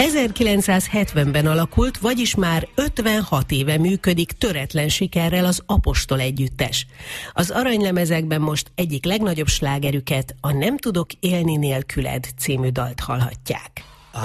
1970-ben alakult, vagyis már 56 éve működik töretlen sikerrel az Apostol együttes. Az aranylemezekben most egyik legnagyobb slágerüket, a Nem tudok élni nélküled című dalt hallhatják.